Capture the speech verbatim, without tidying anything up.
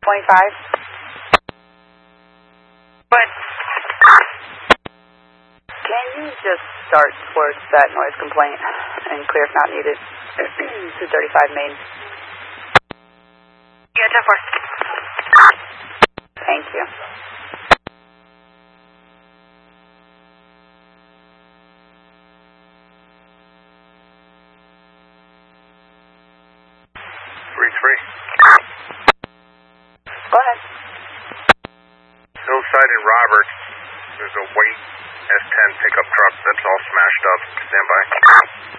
twenty-five. What? Can you just start towards that noise complaint and clear if not needed? two thirty-five Main. Yeah, ten four. Thank you. three three. Go ahead. Hillside and Roberts. There's a white S ten pickup truck that's all smashed up. Stand by.